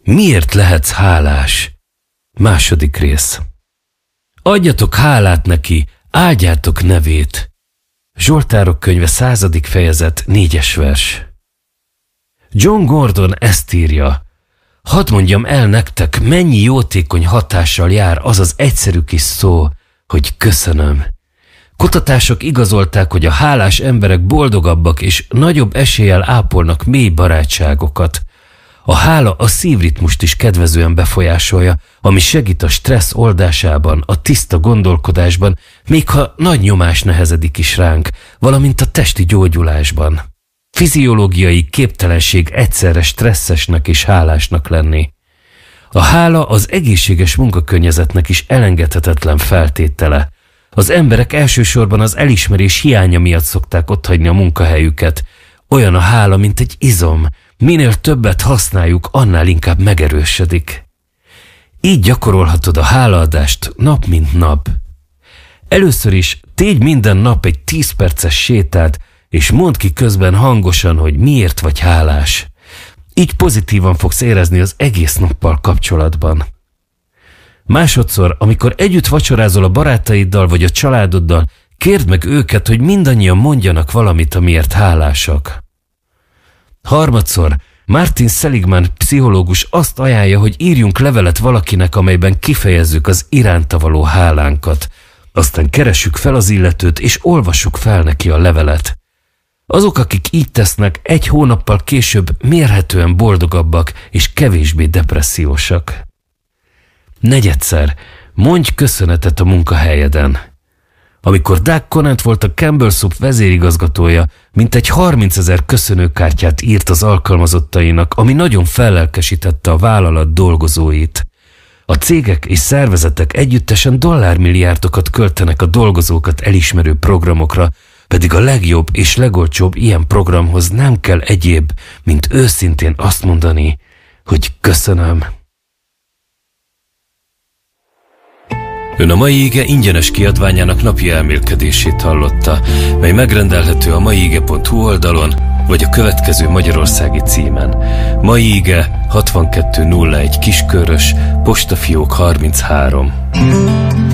Miért lehetsz hálás? Második rész. Adjatok hálát neki, áldjátok nevét. Zsoltárok könyve 100. fejezet 4. vers. John Gordon ezt írja: hadd mondjam el nektek, mennyi jótékony hatással jár az az egyszerű kis szó, hogy köszönöm. Kutatások igazolták, hogy a hálás emberek boldogabbak és nagyobb eséllyel ápolnak mély barátságokat. A hála a szívritmust is kedvezően befolyásolja, ami segít a stressz oldásában, a tiszta gondolkodásban, még ha nagy nyomás nehezedik is ránk, valamint a testi gyógyulásban. Fiziológiai képtelenség egyszerre stresszesnek és hálásnak lenni. A hála az egészséges munkakörnyezetnek is elengedhetetlen feltétele. Az emberek elsősorban az elismerés hiánya miatt szokták otthagyni a munkahelyüket. Olyan a hála, mint egy izom. Minél többet használjuk, annál inkább megerősödik. Így gyakorolhatod a hálaadást nap mint nap. Először is tégy minden nap egy 10 perces sétát, és mondd ki közben hangosan, hogy miért vagy hálás. Így pozitívan fogsz érezni az egész nappal kapcsolatban. Másodszor, amikor együtt vacsorázol a barátaiddal vagy a családoddal, kérd meg őket, hogy mindannyian mondjanak valamit, amiért hálásak. Harmadszor, Martin Seligman pszichológus azt ajánlja, hogy írjunk levelet valakinek, amelyben kifejezzük az iránta való hálánkat. Aztán keressük fel az illetőt, és olvassuk fel neki a levelet. Azok, akik így tesznek, 1 hónappal később mérhetően boldogabbak és kevésbé depressziósak. Negyedszer, mondj köszönetet a munkahelyeden. Amikor Doug Conant volt a Campbell Soup vezérigazgatója, mintegy 30 000 köszönőkártyát írt az alkalmazottainak, ami nagyon fellelkesítette a vállalat dolgozóit. A cégek és szervezetek együttesen dollármilliárdokat költenek a dolgozókat elismerő programokra, pedig a legjobb és legolcsóbb ilyen programhoz nem kell egyéb, mint őszintén azt mondani, hogy köszönöm. Ön a Mai Ige ingyenes kiadványának napi elmélkedését hallotta, mely megrendelhető a maiige.hu oldalon, vagy a következő magyarországi címen. Mai Ige 6201 Kiskörös, postafiók 33.